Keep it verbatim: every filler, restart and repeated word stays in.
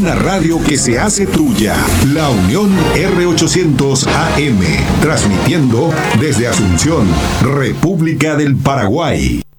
una radio que se hace tuya. La Unión R ochocientos A M, transmitiendo desde Asunción, República del Paraguay.